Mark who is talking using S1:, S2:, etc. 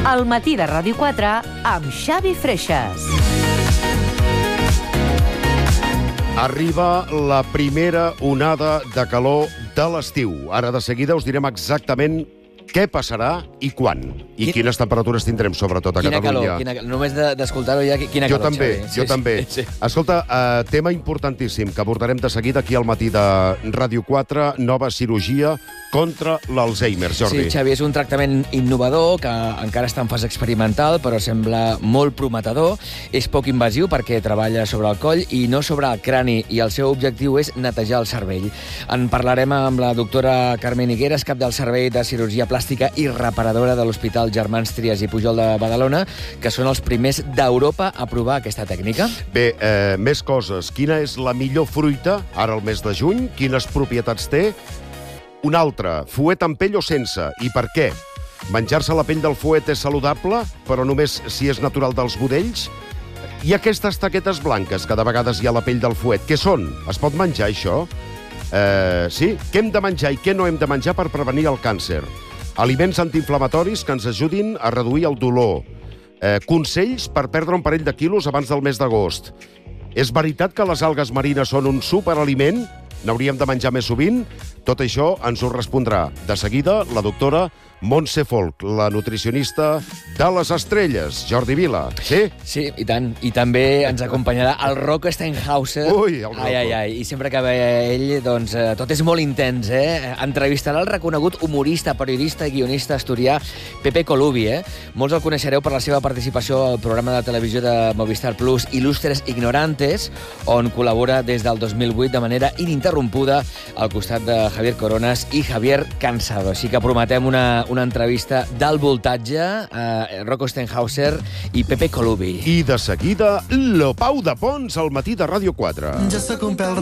S1: Al matí de Ràdio 4 amb Xavi Freixas.
S2: Arriba la primera onada de calor de l'estiu. Ara de seguida us direm exactament què passarà i quan. I quines temperatures tindrem, sobretot a Catalunya.
S3: Quina calor. Només d'escoltar-ho ja, quina
S2: Jo
S3: calor,
S2: també,
S3: Xavi.
S2: jo també.
S3: Sí.
S2: Escolta, tema importantíssim que abordarem de seguida aquí al matí de Ràdio 4, nova cirurgia contra l'Alzheimer, Jordi.
S3: Sí, Xavi, és un tractament innovador que encara està en fase experimental, però sembla molt prometedor. És poc invasiu perquè treballa sobre el coll i no sobre el crani, i el seu objectiu és netejar el cervell. En parlarem amb la doctora Carmen Higueras, cap del Servei de Cirurgia Plàstica i Reparadora de l'Hospital Germans Trias i Pujol de Badalona, que són els primers d'Europa a provar aquesta tècnica.
S2: Bé, més coses. Quina és la millor fruita, ara al mes de juny? Quines propietats té? Una altra, fuet amb pell o sense? I per què? Menjar-se la pell del fuet és saludable, però només si és natural dels budells? I aquestes taquetes blanques que de vegades hi ha a la pell del fuet, què són? Es pot menjar, això? Sí? Què hem de menjar i què no hem de menjar per prevenir el càncer? Aliments antiinflamatoris que ens ajudin a reduir el dolor. Consells per perdre un parell de quilos abans del mes d'agost. És veritat que les algues marines són un superaliment? N'hauríem de menjar més sovint? Tot això ens ho respondrà de seguida la doctora Montse Folch, la nutricionista de les estrelles. Jordi Vila, sí?
S3: Sí, i tant. I també ens acompanyarà el Rocco Steinhauser.
S2: Ui, el Rocco.
S3: Ai. I sempre que ve ell, doncs, tot és molt intens, Entrevistarà el reconegut humorista, periodista i guionista asturià Pepe Colubi, Molts el coneixereu per la seva participació al programa de televisió de Movistar Plus Il·lustres Ignorantes, on col·labora des del 2008 de manera ininterrompuda al costat de Javier Coronas i Javier Cansado. Així que prometem una entrevista d'alt voltatge a Rocco Steinhauser i Pepe Colubi.
S2: I de seguida, Lo Pau de Pons al matí de Ràdio 4.
S4: Ja s'ha comprat